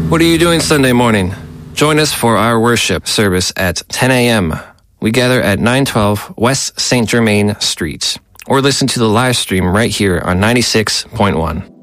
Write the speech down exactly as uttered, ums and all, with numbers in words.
What are you doing Sunday morning? Join us for our worship service at ten a.m. We gather at nine twelve West Saint Germain Street, or listen to the live stream right here on ninety-six point one.